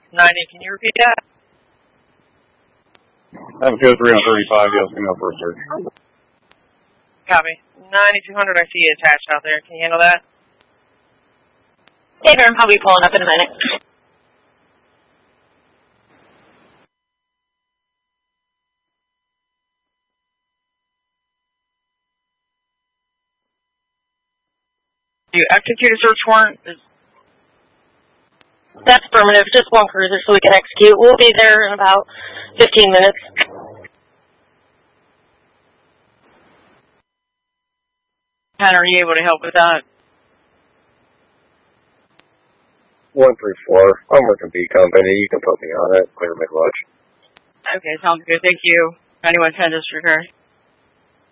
90, can you repeat that? Have a code 3 on 35, yes, come out for a search. Copy. 9200, I see you attached out there. Can you handle that? Hey, I'll be pulling up in a minute. You execute a search warrant? That's affirmative. Just one cruiser so we can execute. We'll be there in about 15 minutes. How are you able to help with that? 134. I'm working B Company. You can put me on it. Clear Midwatch. Okay, sounds good. Thank you. 9110 just returned.